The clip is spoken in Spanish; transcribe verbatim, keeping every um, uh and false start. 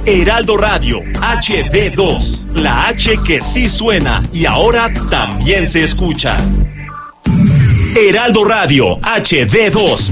Heraldo Radio, H D dos, la H que sí suena y ahora también se escucha. Heraldo Radio, H D dos.